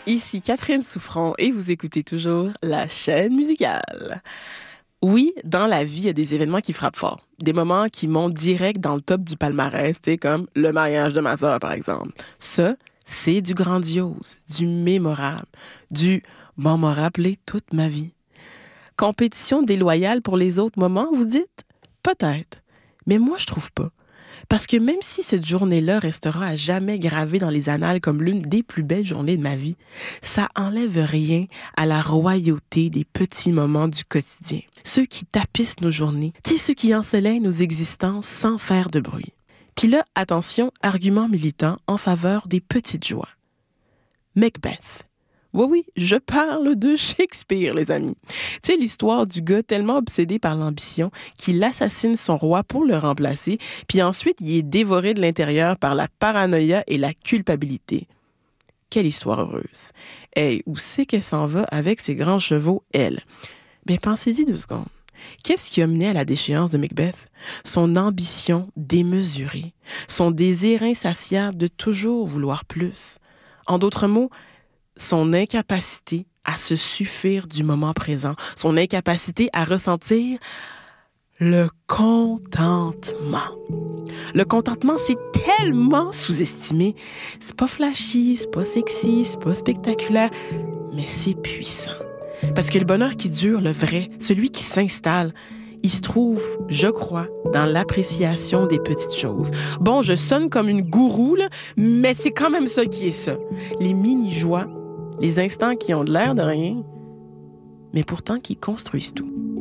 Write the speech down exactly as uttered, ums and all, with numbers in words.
Ici Catherine Souffrant et vous écoutez toujours la chaîne musicale. Oui, dans la vie, il y a des événements qui frappent fort. Des moments qui montent direct dans le top du palmarès, tu sais, comme le mariage de ma sœur, par exemple. Ça, c'est du grandiose, du mémorable, du « m'en m'a rappelé toute ma vie ». Compétition déloyale pour les autres moments, vous dites? Peut-être. Mais moi, je trouve pas. Parce que même si cette journée-là restera à jamais gravée dans les annales comme l'une des plus belles journées de ma vie, ça enlève rien à la royauté des petits moments du quotidien. Ceux qui tapissent nos journées, tu sais, ceux qui ensoleillent nos existences sans faire de bruit. Puis là, attention, argument militant en faveur des petites joies. Macbeth. Oui, oui, je parle de Shakespeare, les amis. Tu sais, l'histoire du gars tellement obsédé par l'ambition qu'il assassine son roi pour le remplacer, puis ensuite, il est dévoré de l'intérieur par la paranoïa et la culpabilité. Quelle histoire heureuse. Hey, où c'est qu'elle s'en va avec ses grands chevaux, elle? Bien, pensez-y deux secondes. Qu'est-ce qui a mené à la déchéance de Macbeth? Son ambition démesurée, son désir insatiable de toujours vouloir plus. En d'autres mots, son incapacité à se suffire du moment présent, son incapacité à ressentir le contentement. Le contentement, c'est tellement sous-estimé. C'est pas flashy, c'est pas sexy, c'est pas spectaculaire, mais c'est puissant. Parce que le bonheur qui dure, le vrai, celui qui s'installe, il se trouve, je crois, dans l'appréciation des petites choses. Bon, je sonne comme une gourou, là, mais c'est quand même ça qui est ça. Les mini-joies, les instants qui ont de l'air de rien, mais pourtant qui construisent tout.